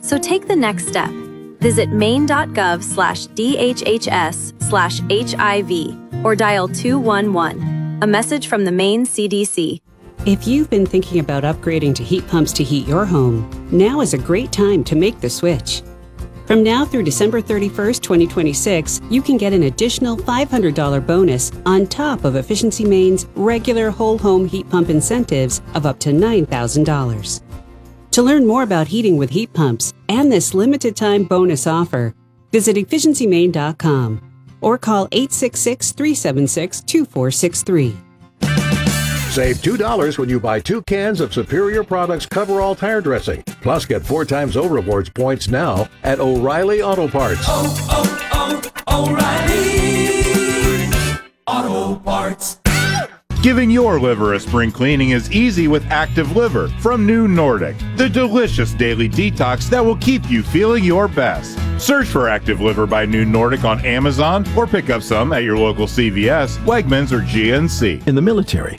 So take the next step. Visit maine.gov/DHHS/HIV or dial 211. A message from the Maine CDC. If you've been thinking about upgrading to heat pumps to heat your home, now is a great time to make the switch. From now through December 31st, 2026, you can get an additional $500 bonus on top of Efficiency Maine's regular whole home heat pump incentives of up to $9,000. To learn more about heating with heat pumps and this limited time bonus offer, visit efficiencymaine.com or call 866-376-2463. Save $2 when you buy 2 cans of Superior Products Coverall tire dressing. Plus, get 4 times O-Rewards points now at O'Reilly Auto Parts. O'Reilly Auto Parts. Giving your liver a spring cleaning is easy with Active Liver from New Nordic, the delicious daily detox that will keep you feeling your best. Search for Active Liver by New Nordic on Amazon or pick up some at your local CVS, Wegmans, or GNC. In the military,